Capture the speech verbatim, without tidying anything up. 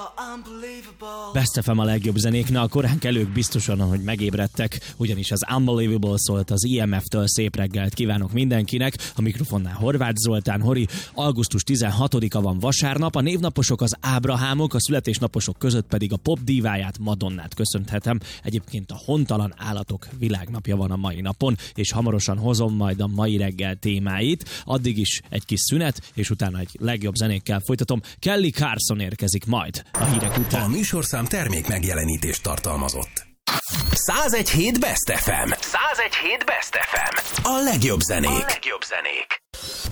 Best ef em a legjobb zenék, na a korán kelők biztosan, hogy megébredtek, ugyanis az Unbelievable szólt az i em eftől. Szép reggelt kívánok mindenkinek, a mikrofonnál Horváth Zoltán, Hori. Augusztus tizenhatodika van, vasárnap, a névnaposok az Ábrahámok, a születésnaposok között pedig a pop díváját, Madonnát köszönhetem. Egyébként a hontalan állatok világnapja van a mai napon, és hamarosan hozom majd a mai reggel témáit. Addig is egy kis szünet, és utána egy legjobb zenékkel folytatom. Kelly Clarkson érkezik majd a hírek után. A műsorszám termék megjelenítést tartalmazott. százegy hét Best ef em. százegy hét Best ef em. A legjobb zenék. A legjobb zenék.